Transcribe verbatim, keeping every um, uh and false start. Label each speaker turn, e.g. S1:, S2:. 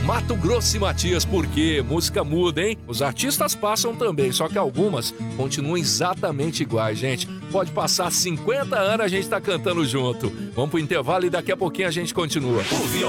S1: Mato Grosso e Matias, por quê? Música muda, hein? Os artistas passam também, só que algumas continuam exatamente iguais, gente. Pode passar cinquenta anos, a gente tá cantando junto. Vamos pro intervalo e daqui a pouquinho a gente continua.
S2: O